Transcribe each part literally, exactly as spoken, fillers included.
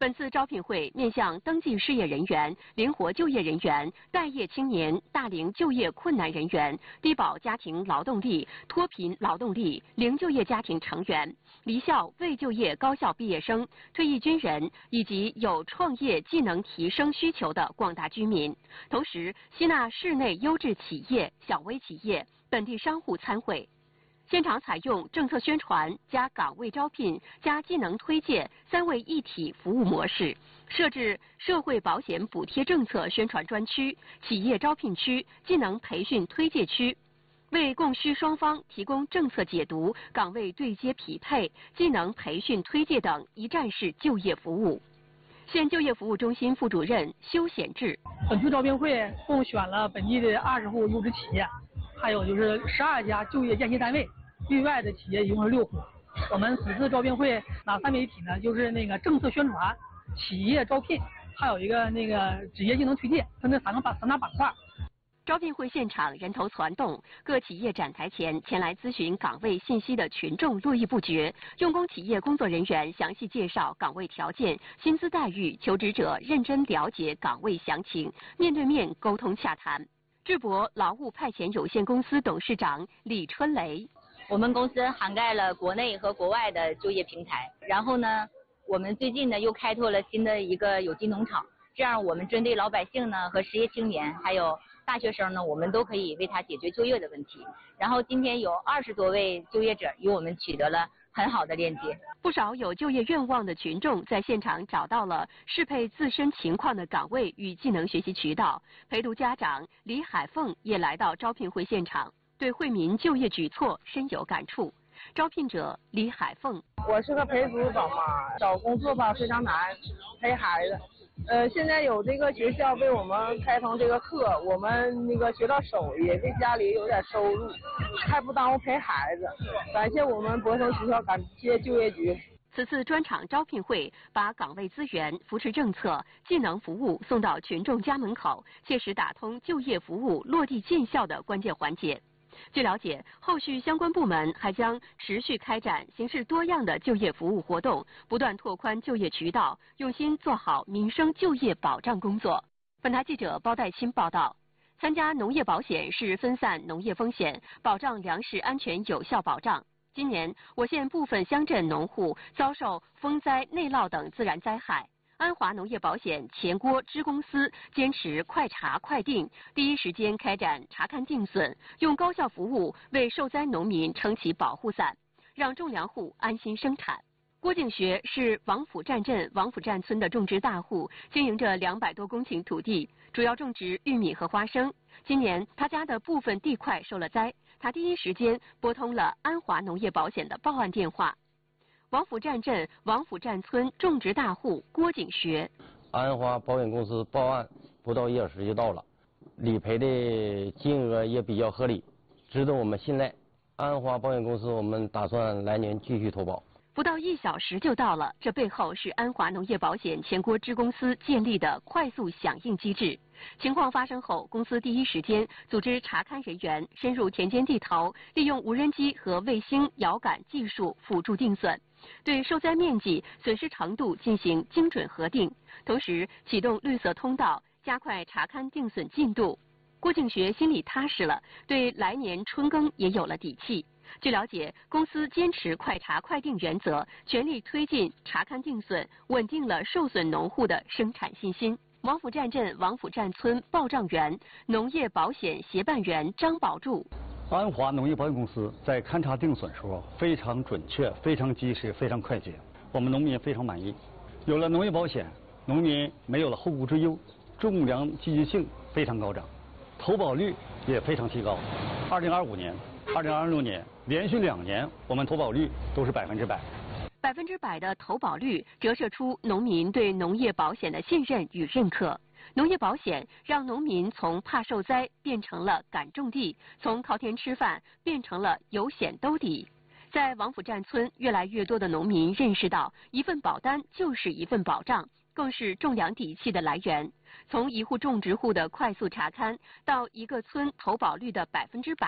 本次招聘会面向登记失业人员、灵活就业人员、待业青年、大龄就业困难人员、低保家庭劳动力、脱贫劳动力、零就业家庭成员、离校未就业高校毕业生、退役军人以及有创业技能提升需求的广大居民，同时吸纳市内优质企业、小微企业、本地商户参会。现场采用政策宣传加岗位招聘加技能推介三位一体服务模式，设置社会保险补贴政策宣传专区、企业招聘区、技能培训推介区，为供需双方提供政策解读、岗位对接匹配、技能培训推介等一站式就业服务。县就业服务中心副主任修显志， 本次招聘会共选了本地的二十户优质企业，还有就是十二家就业间歇单位。对外的企业一共是六户。我们此次招聘会哪三媒体呢？就是那个政策宣传、企业招聘，还有一个那个职业技能推荐，分这三个板三大板块。 招聘会现场人头攒动，各企业展台前前来咨询岗位信息的群众络绎不绝。用工企业工作人员详细介绍岗位条件、薪资待遇，求职者认真了解岗位详情，面对面沟通洽谈。智博劳务派遣有限公司董事长李春雷。 我们公司涵盖了国内和国外的就业平台，然后呢，我们最近呢又开拓了新的一个有机农场，这样我们针对老百姓呢和失业青年还有大学生呢，我们都可以为他解决就业的问题。然后今天有二十多位就业者与我们取得了很好的链接。 不少有就业愿望的群众在现场找到了适配自身情况的岗位与技能学习渠道。陪读家长李海凤也来到招聘会现场，对惠民就业举措深有感触。招聘者李海凤： 我是个陪读宝妈，找工作吧非常难，陪孩子。呃，现在有这个学校为我们开放这个课，我们那个学到手艺，给家里有点收入，还不耽误陪孩子。感谢我们博城学校，感谢就业局。 此次专场招聘会把岗位资源、扶持政策、技能服务送到群众家门口，切实打通就业服务落地见效的关键环节。据了解，后续相关部门还将持续开展形式多样的就业服务活动，不断拓宽就业渠道，用心做好民生就业保障工作。本台记者包代清报道。参加农业保险是分散农业风险，保障粮食安全有效保障。今年，我县部分乡镇农户遭受风灾、内涝等自然灾害。安华农业保险前郭支公司坚持快查快定，第一时间开展查勘定损，用高效服务为受灾农民撑起保护伞，让种粮户安心生产。郭景学是王府站镇王府站村的种植大户，经营着两百多公顷土地，主要种植玉米和花生。今年他家的部分地块受了灾，他第一时间拨通了安华农业保险的报案电话。王府站镇王府站村种植大户郭景学， 安华保险公司报案不到一小时就到了，理赔的金额也比较合理，值得我们信赖。安华保险公司，我们打算来年继续投保。 不到一小时就到了，这背后是安华农业保险前郭支公司建立的快速响应机制。情况发生后，公司第一时间组织查勘人员深入田间地头，利用无人机和卫星遥感技术辅助定损，对受灾面积、损失程度进行精准核定，同时启动绿色通道，加快查勘定损进度。郭景学心里踏实了，对来年春耕也有了底气。据了解，公司坚持快查快定原则，全力推进查勘定损，稳定了受损农户的生产信心。王府站镇王府站村报账员、农业保险协办员张宝柱。 安华农业保险公司在勘查定损时候非常准确、非常及时、非常快捷，我们农民非常满意。有了农业保险，农民没有了后顾之忧，种粮积极性非常高涨，投保率也非常提高。二零二五年、二零二六年连续两年，我们投保率都是百分之百。 百分之百的投保率折射出农民对农业保险的信任与认可。农业保险让农民从怕受灾变成了敢种地，从靠天吃饭变成了有险兜底。在王府站村，越来越多的农民认识到，一份保单就是一份保障，更是种粮底气的来源。从一户种植户的快速查勘，到一个村投保率的百分之百，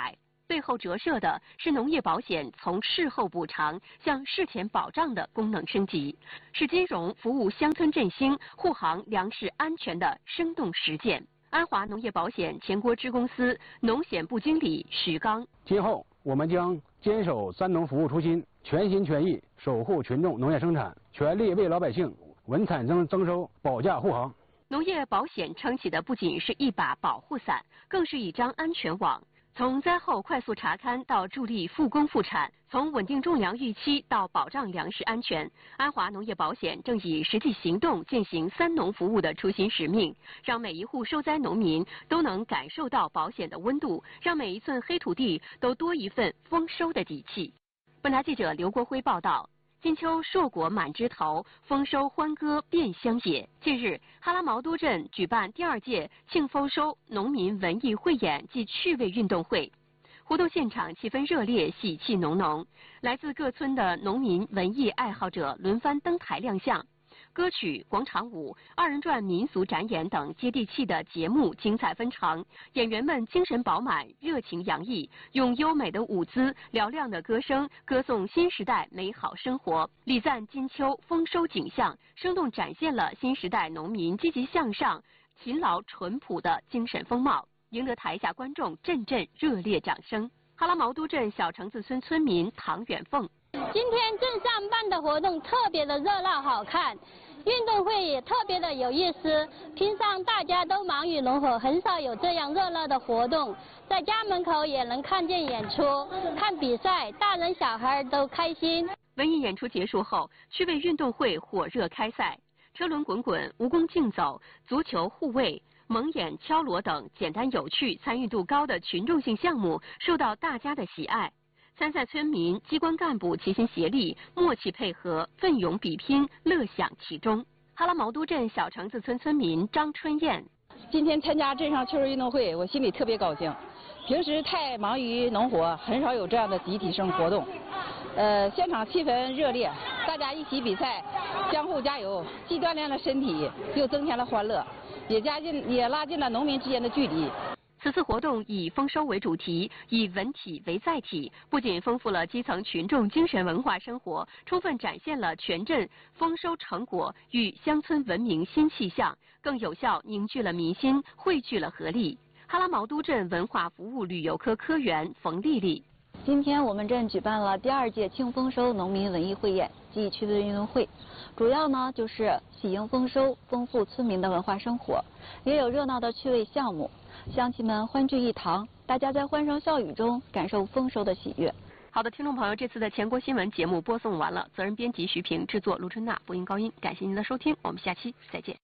背后折射的是农业保险从事后补偿向事前保障的功能升级，是金融服务乡村振兴、护航粮食安全的生动实践。安华农业保险全国支公司农险部经理许刚： 今后我们将坚守三农服务初心，全心全意守护群众农业生产，全力为老百姓稳产增增收保驾护航。 农业保险撑起的不仅是一把保护伞，更是一张安全网。从灾后快速查勘到助力复工复产，从稳定种粮预期到保障粮食安全，安华农业保险正以实际行动践行三农服务的初心使命，让每一户受灾农民都能感受到保险的温度，让每一寸黑土地都多一份丰收的底气。本台记者刘国辉报道。金秋硕果满枝头，丰收欢歌遍乡野。近日，哈拉毛都镇举办第二届庆丰收农民文艺汇演暨趣味运动会，活动现场气氛热烈，喜气浓浓。来自各村的农民文艺爱好者轮番登台亮相。歌曲、广场舞、二人转民俗展演等接地气的节目精彩纷呈，演员们精神饱满、热情洋溢，用优美的舞姿、嘹亮的歌声歌颂新时代美好生活，礼赞金秋丰收景象，生动展现了新时代农民积极向上、勤劳淳朴的精神风貌，赢得台下观众阵阵热烈掌声。哈拉毛都镇小橙子村村民唐远凤： 今天镇上办的活动特别的热闹好看，运动会也特别的有意思。平常大家都忙于农活，很少有这样热闹的活动。在家门口也能看见演出、看比赛，大人小孩都开心。 文艺演出结束后，趣味运动会火热开赛，车轮滚滚、蜈蚣竞走、足球护卫、蒙眼敲锣等简单有趣、参与度高的群众性项目受到大家的喜爱。参赛村民、机关干部齐心协力、默契配合、奋勇比拼，乐享其中。哈拉毛都镇小橙子村村民张春燕： 今天参加镇上趣味运动会，我心里特别高兴。平时太忙于农活，很少有这样的集体性活动。呃，现场气氛热烈，大家一起比赛，相互加油，既锻炼了身体，又增添了欢乐，也加近也拉近了农民之间的距离。 此次活动以丰收为主题，以文体为载体，不仅丰富了基层群众精神文化生活，充分展现了全镇丰收成果与乡村文明新气象，更有效凝聚了民心，汇聚了合力。哈拉毛都镇文化服务旅游科科员冯丽丽： 今天我们镇举办了第二届庆丰收农民文艺汇演暨趣味运动会，主要呢就是喜迎丰收，丰富村民的文化生活，也有热闹的趣味项目。乡亲们欢聚一堂，大家在欢声笑语中感受丰收的喜悦。 好的，听众朋友，这次的全国新闻节目播送完了，责任编辑徐平，制作卢春娜，播音高音，感谢您的收听，我们下期再见。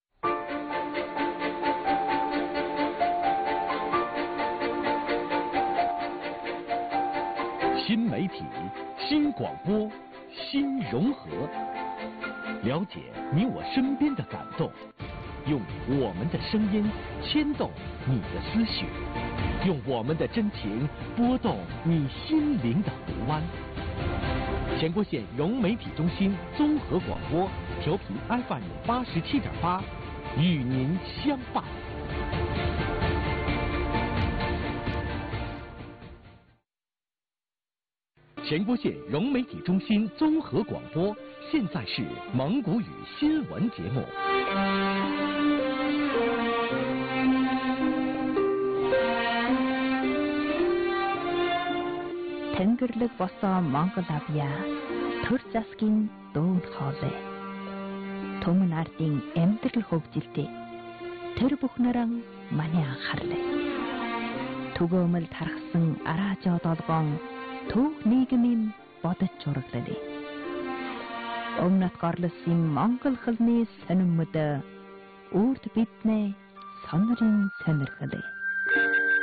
新媒体、新广播、新融合，了解你我身边的感动。用我们的声音牵动你的思绪，用我们的真情拨动你心灵的湖湾。全国县融媒体中心综合广播调频 F M 八十七点八，与您相伴。全国县融媒体中心综合广播，现在是蒙古语新闻节目。 Тэнгэрлэг босон Монгол авьяа төр засгийн дүүн хоолой. Түмэн ардын амьдрал хөгжилтэй. Тэр бүхнэрэн маний анхаарлаа. Түгөөмөл тархсан араажоо долгоон төв нийгмийн бодож зураглалаа. Өмнөд горлосын Монгол хэлний сонирмод үрд биднээ сонирын сонирхлаа.